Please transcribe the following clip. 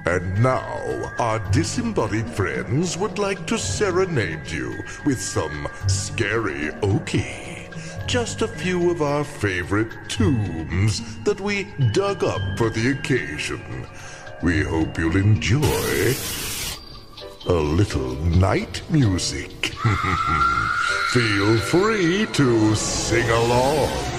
And now, our disembodied friends would like to serenade you with some scary oki. Just a few of our favorite tombs that we dug up for the occasion. We hope you'll enjoy a little night music. Feel free to sing along.